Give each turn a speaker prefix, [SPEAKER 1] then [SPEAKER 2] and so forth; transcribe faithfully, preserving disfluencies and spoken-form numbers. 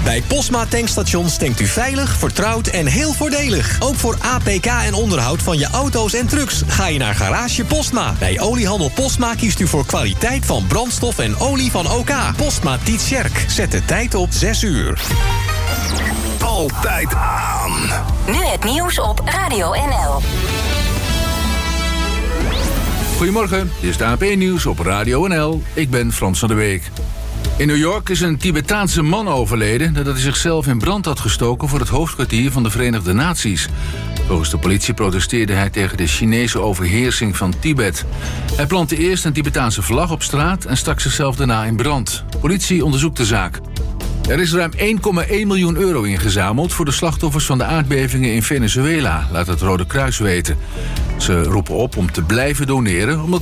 [SPEAKER 1] Bij Postma tankstations tankt u veilig, vertrouwd en heel voordelig. Ook voor A P K en onderhoud van je auto's en trucks ga je naar Garage Postma. Bij oliehandel Postma kiest u voor kwaliteit van brandstof en olie van OK. Postma Tietjerk. Zet de tijd op zes uur.
[SPEAKER 2] Altijd aan.
[SPEAKER 3] Nu het nieuws op Radio N L.
[SPEAKER 4] Goedemorgen, dit is de A P Nieuws op Radio N L. Ik ben Frans van der Week. In New York is een Tibetaanse man overleden nadat hij zichzelf in brand had gestoken voor het hoofdkwartier van de Verenigde Naties. Volgens de politie protesteerde hij tegen de Chinese overheersing van Tibet. Hij plantte eerst een Tibetaanse vlag op straat en stak zichzelf daarna in brand. Politie onderzoekt de zaak. Er is ruim één komma één miljoen euro ingezameld voor de slachtoffers van de aardbevingen in Venezuela, laat het Rode Kruis weten. Ze roepen op om te blijven doneren, omdat